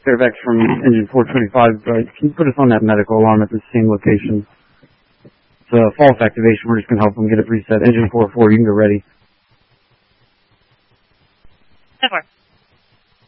Fairfax from engine 425. Can you put us on that medical alarm at the same location? It's a false activation. We're just going to help them get it reset. Engine 44, you can go ready.